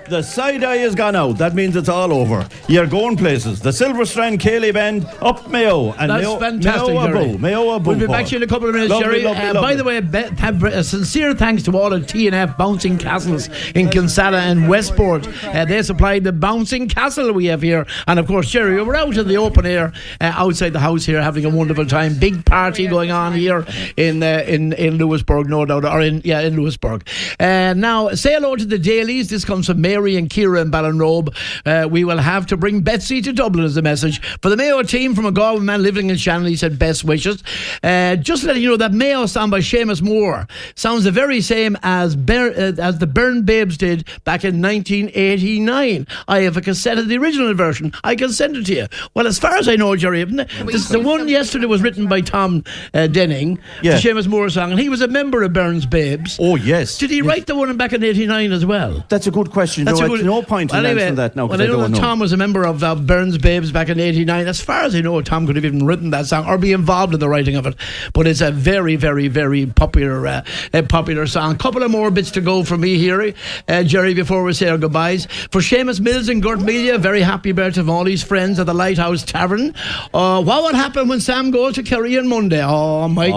The side eye has gone out. That means it's all over. You're going places. The Silver Strand Cayley Band up Mayo. And that's Mayo, fantastic, Jerry. Mayo We'll be back to you in a couple of minutes, lovely, Jerry. lovely. By the way, have a sincere thanks to all of T&F Bouncing Castles in Kinsella and Westport. They supplied the bouncing castle we have here. And of course, Jerry, we're out in the open air outside the house here having a wonderful time. Big party going on here in Lewisburg, no doubt, or in Lewisburg. Now, say hello to the Dailies. This comes from Mary and Ciara in Ballinrobe. We will have to bring Betsy to Dublin as a message. For the Mayo team from a Galway man living in Shannon, he said best wishes. Just letting you know that Mayo song by Seamus Moore sounds the very same as the Burn Babes did back in 1989. I have a cassette of the original version. I can send it to you. Well, as far as I know, Jerry, the one yesterday was written by Tom Denning, the Seamus Moore song, and he was a member of Burns Babes. Oh, yes. Did he write the one back in 89 as well? That's a good question. No point in answering that now. Well, I know that Tom was a member of Burns Babes back in 89. As far as I know, Tom could have even written that song or be involved in the writing of it. But it's a very, very, very popular song. Couple of more bits to go for me here, Jerry, before we say our goodbyes. For Seamus Mills and Gert Melia, very happy birthday from all his friends at the Lighthouse Tavern. What would happen when Sam goes to Kerry on Monday? Oh, Mike,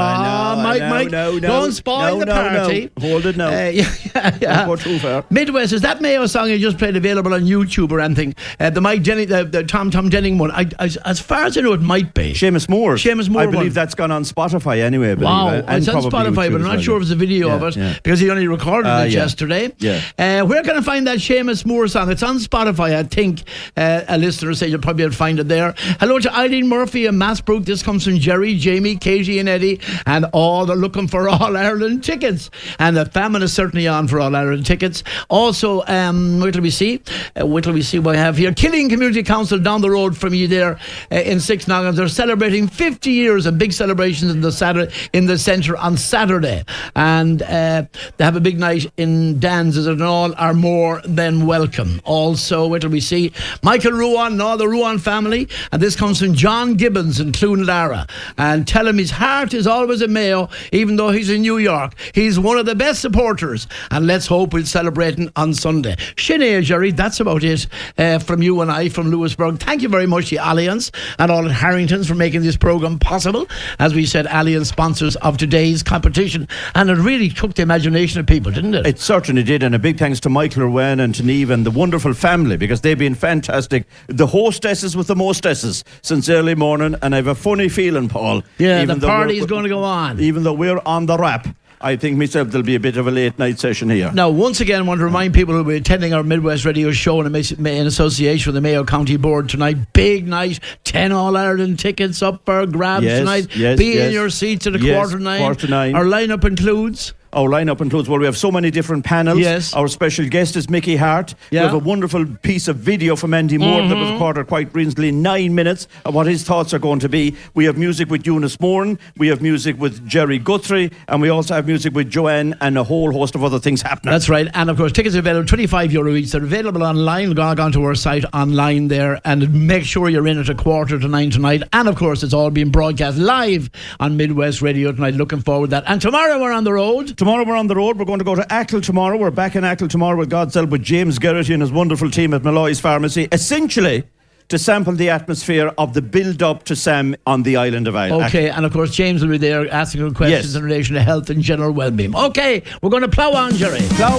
Mike, don't spoil the party. No. Hold it now. Don't go too far. Midwest, is that Mayo song you just played available on YouTube or anything? The Mike Denning, the Tom Denning one. As far as I know, it might be Seamus Moore. I believe that's gone on Spotify anyway. Wow, it's on Spotify, but I'm not sure if it's a video of it because he only recorded it yesterday. Yeah. Where can I find that Seamus Moore song? It's on Spotify, I think. A listener said you'll probably find it there. Hello to Eileen Murphy and Massbrook. This comes from Jerry, Jamie, Katie and Eddie, and all are looking for All Ireland tickets. And the famine is certainly on for All Ireland tickets. Also, wait till we see what I have here. Killeen Community Council down the road from you there in Six Noggins. They're celebrating 50 years of big celebrations in the centre on Saturday. And they have a big night in Dan's, and all are more than welcome. Also, wait till we see Michael Ruan and all the Ruan family. And this comes from John Gibbons in Cloonalara. And tell him his heart is always in Mayo, even though he's in New York. He's one of the best supporters. And let's hope we'll celebrate on Sunday. Sinead, Jerry, that's about it from you and I from Lewisburg. Thank you very much to Allianz and all at Harrington's for making this programme possible. As we said, Allianz sponsors of today's competition. And it really took the imagination of people, didn't it? It certainly did. And a big thanks to Michael Irwin and to Niamh and the wonderful family, because they've been fantastic. The hostesses with the mostesses since early morning. And I have a funny feeling, Paul. Yeah, the party's going to go on. Even though we're on the wrap, I think myself there'll be a bit of a late night session here. Now, once again, I want to remind people who will be attending our Midwest Radio show in association with the Mayo County Board tonight. Big night, 10 All-Ireland tickets up for grabs tonight. Be in your seats at quarter to nine. Our lineup includes... Well, we have so many different panels. Yes. Our special guest is Mickey Hart. We have a wonderful piece of video from Andy Moore that was recorded quite recently, 9 minutes, of what his thoughts are going to be. We have music with Eunice Moran. We have music with Jerry Guthrie. And we also have music with Joanne and a whole host of other things happening. That's right. And of course, tickets are available, €25 each. They're available online. Log on to our site online there and make sure you're in at 8:45 tonight. And of course, it's all being broadcast live on Midwest Radio tonight. Looking forward to that. And tomorrow we're on the road. Tomorrow we're on the road. We're going to go to Achill tomorrow. We're back in Achill tomorrow with God's help with James Geraghty and his wonderful team at Malloy's Pharmacy, essentially to sample the atmosphere of the build-up to Sam on the island of Ireland. Okay, and of course James will be there asking questions in relation to health and general well-being. Okay, we're going to plough on, Jerry. Plough